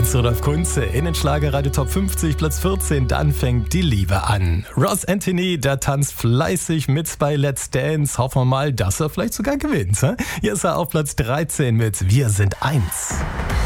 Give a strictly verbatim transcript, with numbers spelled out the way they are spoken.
eins Rudolf Kunze in den Schlagerradio Top fünfzig, Platz vierzehn, dann fängt die Liebe an. Ross Anthony, der tanzt fleißig mit bei Let's Dance. Hoffen wir mal, dass er vielleicht sogar gewinnt. Hier ist er auf Platz dreizehn mit Wir sind eins.